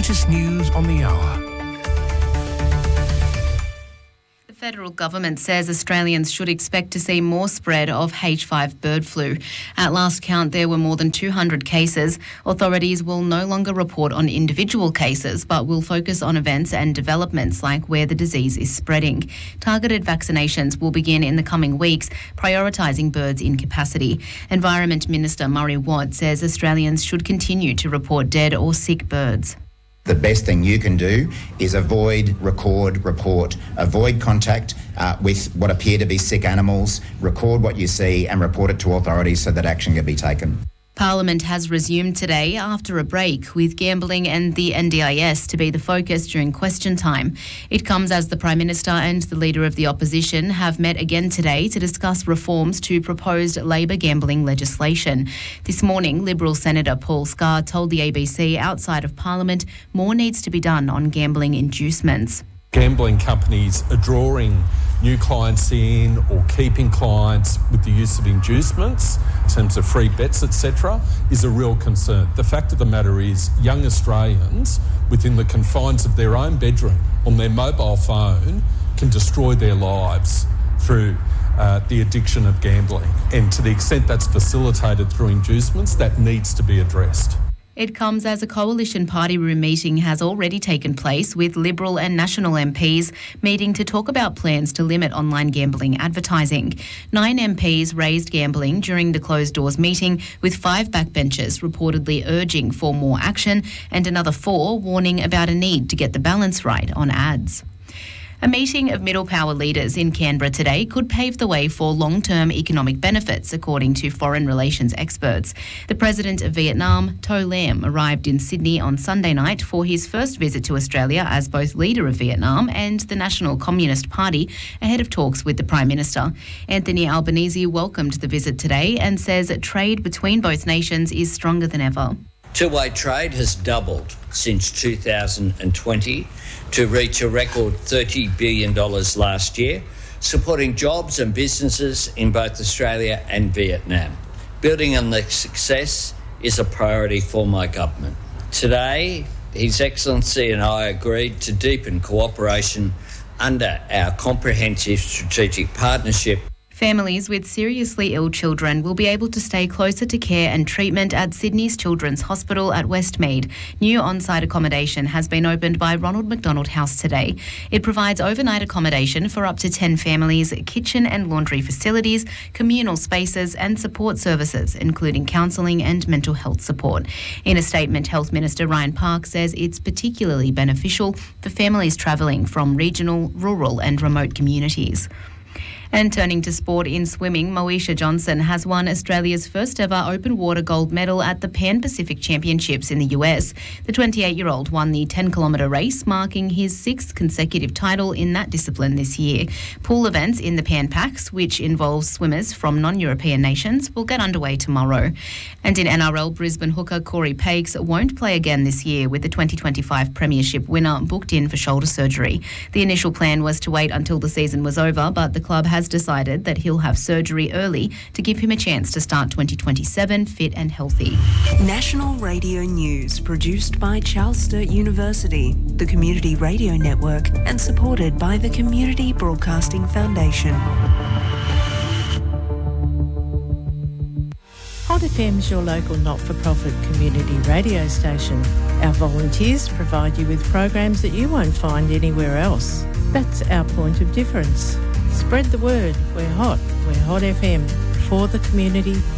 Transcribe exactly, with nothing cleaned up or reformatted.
latest news on the hour. The federal government says Australians should expect to see more spread of H five bird flu. At last count, there were more than two hundred cases. Authorities will no longer report on individual cases, but will focus on events and developments like where the disease is spreading. Targeted vaccinations will begin in the coming weeks, prioritising birds in capacity. Environment Minister Murray Watt says Australians should continue to report dead or sick birds. The best thing you can do is avoid, record, report, avoid contact uh, with what appear to be sick animals, record what you see and report it to authorities so that action can be taken. Parliament has resumed today after a break, with gambling and the N D I S to be the focus during question time. It comes as the Prime Minister and the Leader of the Opposition have met again today to discuss reforms to proposed Labor gambling legislation. This morning, Liberal Senator Paul Scar told the A B C outside of Parliament more needs to be done on gambling inducements. Gambling companies are drawing new clients in or keeping clients with the use of inducements in terms of free bets, et cetera, is a real concern. The fact of the matter is young Australians within the confines of their own bedroom on their mobile phone can destroy their lives through uh, the addiction of gambling. And to the extent that's facilitated through inducements, that needs to be addressed. It comes as a coalition party room meeting has already taken place, with Liberal and National M Ps meeting to talk about plans to limit online gambling advertising. Nine M Ps raised gambling during the closed doors meeting, with five backbenchers reportedly urging for more action and another four warning about a need to get the balance right on ads. A meeting of middle power leaders in Canberra today could pave the way for long-term economic benefits, according to foreign relations experts. The President of Vietnam, To Lam, arrived in Sydney on Sunday night for his first visit to Australia as both leader of Vietnam and the National Communist Party, ahead of talks with the Prime Minister. Anthony Albanese welcomed the visit today and says that trade between both nations is stronger than ever. Two-way trade has doubled since two thousand twenty to reach a record thirty billion dollars last year, supporting jobs and businesses in both Australia and Vietnam. Building on this success is a priority for my government. Today, His Excellency and I agreed to deepen cooperation under our comprehensive strategic partnership. Families with seriously ill children will be able to stay closer to care and treatment at Sydney's Children's Hospital at Westmead. New on-site accommodation has been opened by Ronald McDonald House today. It provides overnight accommodation for up to ten families, kitchen and laundry facilities, communal spaces and support services, including counselling and mental health support. In a statement, Health Minister Ryan Park says it's particularly beneficial for families travelling from regional, rural and remote communities. And turning to sport in swimming, Moesha Johnson has won Australia's first ever open water gold medal at the Pan Pacific Championships in the U S. The twenty-eight-year-old won the ten kilometre race, marking his sixth consecutive title in that discipline this year. Pool events in the Pan Pacs, which involves swimmers from non-European nations, will get underway tomorrow. And in N R L, Brisbane hooker Corey Pakes won't play again this year, with the twenty twenty-five Premiership winner booked in for shoulder surgery. The initial plan was to wait until the season was over, but the club has has decided that he'll have surgery early to give him a chance to start twenty twenty-seven fit and healthy. National Radio News, produced by Charles Sturt University, the Community Radio Network, and supported by the Community Broadcasting Foundation. Hot F M is your local not-for-profit community radio station. Our volunteers provide you with programs that you won't find anywhere else. That's our point of difference. Spread the word. We're hot. We're Hot F M, for the community,